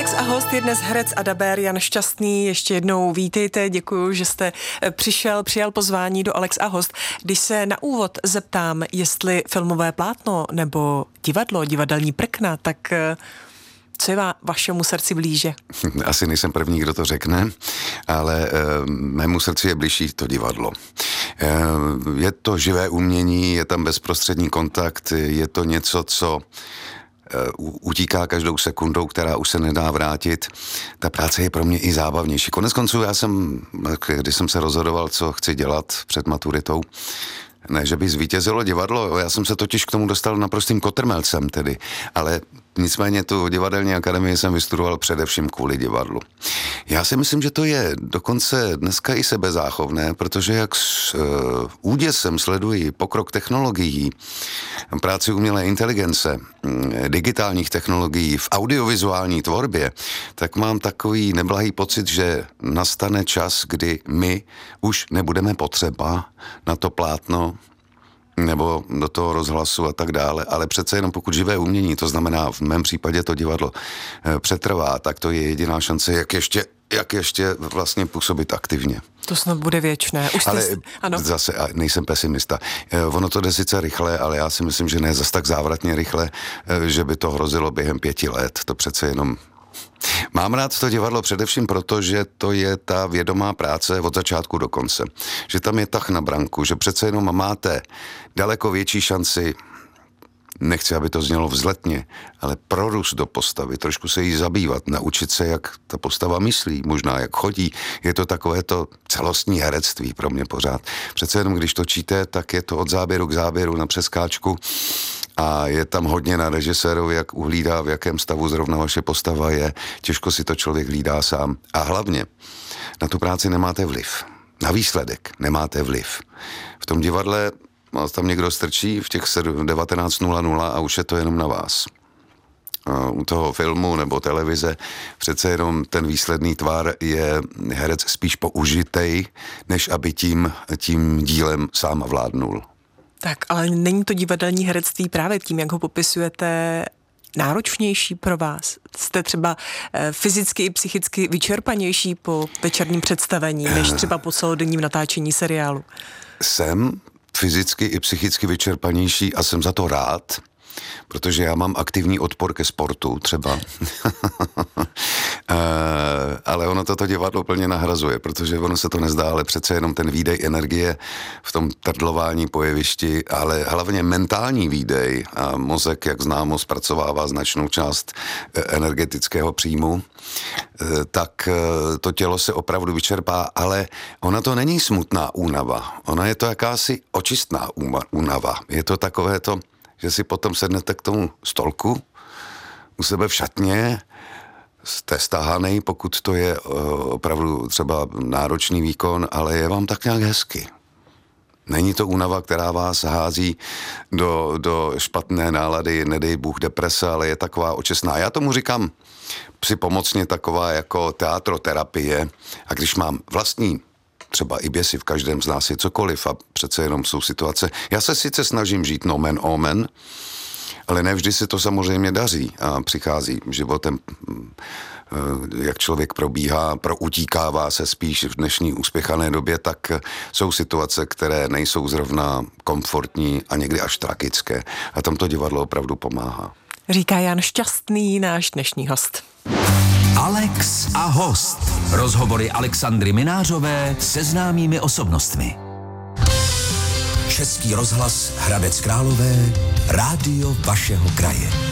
Alex a host je dnes herec a dabér Jan Šťastný. Ještě jednou vítejte, děkuji, že jste přijal pozvání do Alex a host. Když se na úvod zeptám, jestli filmové plátno nebo divadlo, divadelní prkna, tak co je vašemu srdci blíže? Asi nejsem první, kdo to řekne, ale mému srdci je blížší to divadlo. Je to živé umění, je tam bezprostřední kontakt, je to něco, co utíká každou sekundou, která už se nedá vrátit. Ta práce je pro mě i zábavnější. Koneckonců když jsem se rozhodoval, co chci dělat před maturitou, ne, že by zvítězilo divadlo, já jsem se totiž k tomu dostal naprostým kotrmelcem tedy, ale nicméně tu divadelní akademii jsem vystudoval především kvůli divadlu. Já si myslím, že to je dokonce dneska i sebezáchovné, protože jak s úděsem sleduji pokrok technologií, práci umělé inteligence, digitálních technologií v audiovizuální tvorbě, tak mám takový neblahý pocit, že nastane čas, kdy my už nebudeme potřeba na to plátno nebo do toho rozhlasu a tak dále, ale přece jenom pokud živé umění, to znamená v mém případě to divadlo přetrvá, tak to je jediná šance, jak ještě vlastně působit aktivně. To snad bude věčné. Ano. Zase nejsem pesimista. Ono to jde sice rychle, ale já si myslím, že ne zas tak závratně rychle, že by to hrozilo během 5 let. To přece jenom... Mám rád to divadlo především proto, že to je ta vědomá práce od začátku do konce. Že tam je tah na branku, že přece jenom máte daleko větší šanci, nechci, aby to znělo vzletně, ale prorůst do postavy, trošku se jí zabývat, naučit se, jak ta postava myslí, možná jak chodí. Je to takové to celostní herectví pro mě pořád. Přece jenom když točíte, tak je to od záběru k záběru na přeskáčku a je tam hodně na režisérovi, jak uhlídá, v jakém stavu zrovna vaše postava je. Těžko si to člověk hlídá sám. A hlavně na tu práci nemáte vliv. Na výsledek nemáte vliv. V tom divadle tam někdo strčí v těch 19:00 a už je to jenom na vás. U toho filmu nebo televize přece jenom ten výsledný tvar je herec spíš použitej, než aby tím dílem sám vládnul. Tak, ale není to divadelní herectví právě tím, jak ho popisujete, náročnější pro vás? Jste třeba fyzicky i psychicky vyčerpanější po večerním představení, než třeba po celodenním natáčení seriálu? Jsem fyzicky i psychicky vyčerpanější a jsem za to rád, protože já mám aktivní odpor ke sportu třeba. Ale ono toto divadlo plně nahrazuje, protože ono se to nezdá, ale přece jenom ten výdej energie v tom trdlování po jevišti, ale hlavně mentální výdej a mozek, jak známo, zpracovává značnou část energetického příjmu, tak to tělo se opravdu vyčerpá, ale ona to není smutná únava, ona je to jakási očistná únava. Je to takové to, že si potom sednete k tomu stolku u sebe v šatně, jste stahanej, pokud to je opravdu třeba náročný výkon, ale je vám tak nějak hezky. Není to únava, která vás hází do špatné nálady, nedej Bůh deprese, ale je taková očestná. Já tomu říkám připomocně taková jako teatroterapie. A když mám vlastní třeba i běsy, v každém z nás je cokoliv a přece jenom jsou situace. Já se sice snažím žít nomen omen, ale nevždy se to samozřejmě daří a přichází životem, jak člověk probíhá, proutíkává se spíš v dnešní uspěchané době, tak jsou situace, které nejsou zrovna komfortní a někdy až tragické. A tam to divadlo opravdu pomáhá. Říká Jan Šťastný, náš dnešní host. Alex a host. Rozhovory Alexandry Minářové se známými osobnostmi. Český rozhlas Hradec Králové, rádio vašeho kraje.